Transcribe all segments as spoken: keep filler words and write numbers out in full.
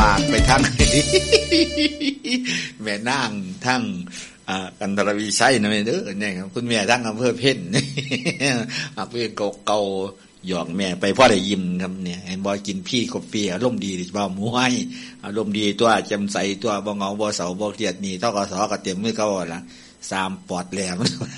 ากไปทั้ง แม่นางทั้งกันตรวีชัยนะแม่เด้อเนี่ยครับคุณแม่ทั้งอำเภอเพ็ญอักเวกเก่าหยอกแม่ไปพ่อได้ยิ้มครับเนี่ยเห็นบ่กินพี่กาแฟอารมณ์ดีบ่มวยอารมณ์ดีตัวแจ่มใสตัวบ่เหงาบ่เศร้าบ่เครียดนี่ทกสก็เต็มมือเขาล่ะสามปอดแหลม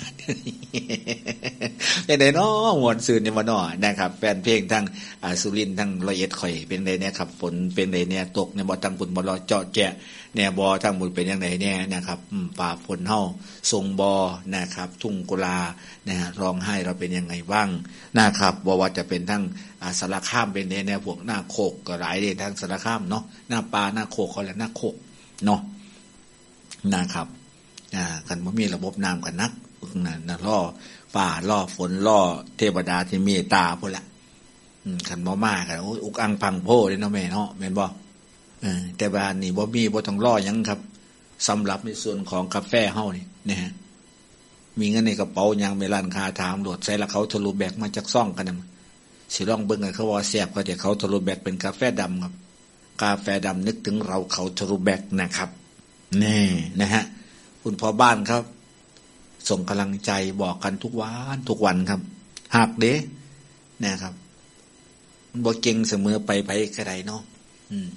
จังได๋น้อม่วนซื่นนี่บ่น้อนะครับแฟนเพลงทั้งสุรินทร์ทั้งร้อยเอ็ดข่อยเป็นไดเนี่ยครับฝนเป็นไดเนี่ยตกเนี่ยบ่ทั้งฝุ่นบ่รอเจาะแจ๊ะแน่บ่ทั้งหมดเป็นจังไดแน่นะครับอืมฟ้าฝนเฮาทรงบ่นะครับทุ่งกุลานะฮะร้องไห้เราเป็นยังไงบ้างนะครับบ่ว่าจะเป็นทั้งสารคามเป็นแนวพวกหน้าโคกก็หลายเด้ทั้งสารคามเนาะหน้าปลาหน้าโคกเขาแหละหน้าโคกเนาะนะครับอ่ากันบ่มีระบบน้ำกันนักนั่นน่ะล่อฟ้าล่อฝนล่อเทวดาที่เมตตาพุ่นล่ะอืมคันบ่มากันโอ้อุกอังพังโพเด้เนาะแม่เนาะแม่นบ่เออแต่บ้านนี่บ่มีบ่ต้องรอหยังครับสำหรับในส่วนของกาแฟเฮานี่นะฮะมีเงินในกระเป๋ายังไปร้านค้าถามโดดใส่ละเขาทะลุแบกมาจากซ่องกันน่ะสิลองเบิ่งให้เขาว่าแซ่บก็แต่เขาทะลุแบกเป็นกาแฟดำครับกาแฟดำนึกถึงเราเขาทะลุแบกนะครับนี่นะฮะคุณพ่อบ้านครับส่งกำลังใจบอกกันทุกวันทุกวันครับหักเด้นะครับบ่เก่งเสมอไปไปก็ได้เนาะอืม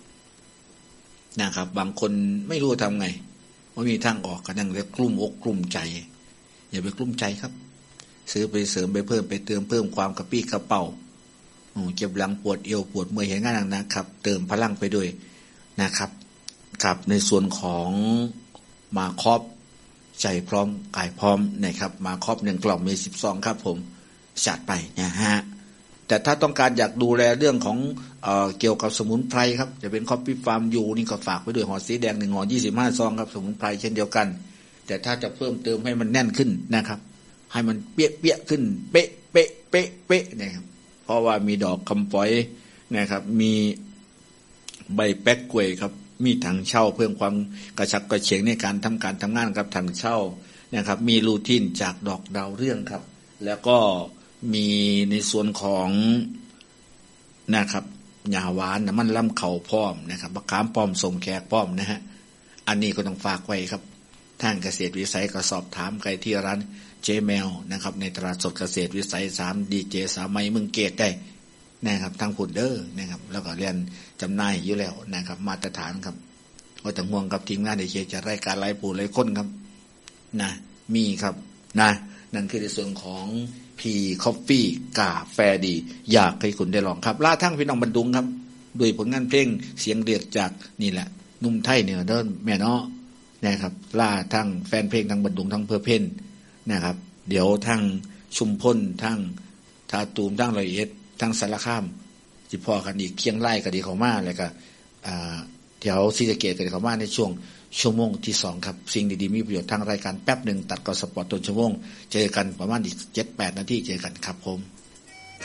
นะครับบางคนไม่รู้ทำไงว่ามีทางออกก็นั่งเรียกกลุ้มอกกลุ้มใจอย่าไปกลุ้มใจครับซื้อไปเสริมไปเพิ่มไปเติมเพิ่มความกระปี้กระเป๋าเจ็บหลังปวดเอวปวดเมื่อยเห็นงานหนักๆครับเติมพลังไปด้วยนะครับครับในส่วนของมาครอบใจพร้อมกายพร้อมนะครับมาครอบหนึ่งกล่องมีสิบซองครับผมจัดไปนะฮะแต่ถ้าต้องการอยากดูแลเรื่องของเอ่อเกี่ยวกับสมุนไพรครับจะเป็นคอฟฟี่ฟาร์มอยู่นี่ก็ฝากไว้ด้วยห่อสีแดงหนึ่งห่อยี่สิบห้าซองครับสมุนไพรเช่นเดียวกันแต่ถ้าจะเพิ่มเติมให้มันแน่นขึ้นนะครับให้มันเปี้ยเปี้ยขึ้นเป๊ะเป๊ะเป๊ะเป๊ะนะครับเพราะว่ามีดอกคำฝอยนะครับมีใบแป๊กกล้วยครับมีถังเช่าเพิ่มความกระชับกระเฉงในการทำการทำงานกับถังเช่านะครับมีรูทีนจากดอกดาวเรื่องครับแล้วก็มีในส่วนของนะครับหญ้าหวานน้ำมันล่ำเข่าพร้อมนะครับมะขามป้อมส่งแขกพร้อมนะฮะอันนี้ก็ต้องฝากไว้ครับทางเกษตรวิสัยก็สอบถามใครที่ร้านเจแมวนะครับในตลาดสดเกษตรวิสัยสามดีเจสามไม้เมืองเกตได้นะครับทางพุนเดอร์นะครับแล้วก็เรียนจำหน่ายอยู่แล้วนะครับมาตรฐานครับก็ต้องห่วงกับทีมงานดีเจจะรายการไล่ปูไล่ค้นครับนะมีครับนะนั่นคือในส่วนของพีคอฟฟี่กาแฟดีอยากให้คุณได้ลองครับล่าทั้งพี่น้องบรรดุงครับด้วยผลงานเพลงเสียงเดือดจากนี่แหละนุ่มไทยเหนือเดินแม่เนาะนะครับล่าทั้งแฟนเพลงทั้งบรรดุงทั้งเพอเพนนะครับเดี๋ยวทั้งชุมพลทั้งทาตูมทั้งร้อยเอ็ดทั้งสารคามสิพอกันอีกเคียงไล่ก็ดีเขามาแล้วก็อ่าแถวศรีสะเกษก็ดีเขามาในช่วงชั่วโมงที่สองครับสิ่งดีๆมีประโยชน์ทางรายการแป๊บหนึ่งตัดกอสปอร์ตต้นชั่วโมงเจอกันประมาณอีก เจ็ดแปด นาทีเจอกันครับผม